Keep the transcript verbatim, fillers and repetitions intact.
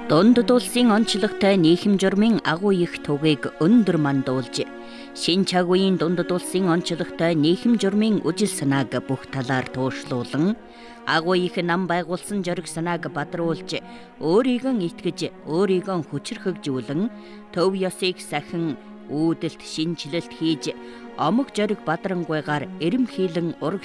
Дунд улсын онцлогтой нийхэм журмын агуу их тугийг өндөр мандуулж, шин цаг үеийн дунд улсын онцлогтой нийхэм журмын үжил санааг бүх талаар туушлуулан, агуу их нам байгуулсан жориг санааг бадруулж, өөрийгөө итгэж, өөрийгөө хүчрхэгжүүлэн, төв ёсыг сахин үүдэлт шинжилэлт хийж, омог жориг бадрангуйгаар эрэмхийлэн ураг